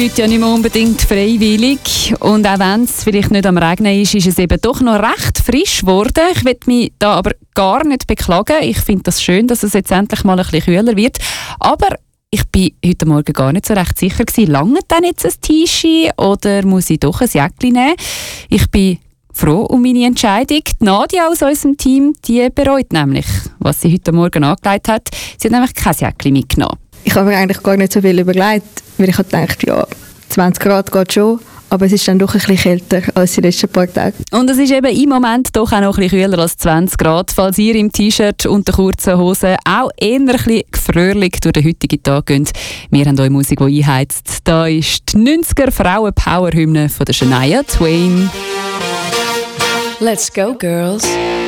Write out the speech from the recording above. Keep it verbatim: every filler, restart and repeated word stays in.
Heute ja nicht mehr unbedingt freiwillig. Und auch wenn es vielleicht nicht am Regnen ist, ist es eben doch noch recht frisch geworden. Ich will mich da aber gar nicht beklagen. Ich finde das schön, dass es jetzt endlich mal ein bisschen kühler wird. Aber ich bin heute Morgen gar nicht so recht sicher gewesen, langt denn jetzt ein T-Shirt oder muss ich doch ein Jäckchen nehmen? Ich bin froh um meine Entscheidung. Die Nadia aus unserem Team, die bereut nämlich, was sie heute Morgen angelegt hat. Sie hat nämlich kein Jäckchen mitgenommen. Ich habe mir eigentlich gar nicht so viel überlegt, weil ich dachte, ja, zwanzig Grad geht schon, aber es ist dann doch ein bisschen kälter als die letzten paar Tage. Und es ist eben im Moment doch auch noch ein bisschen kühler als zwanzig Grad. Falls ihr im T-Shirt und der kurzen Hose auch eher ein bisschen gefröhrlich durch den heutigen Tag geht, wir haben euch Musik, die einheizt. Da ist die neunziger Frauen-Power-Hymne von der Shania Twain. Let's go, girls.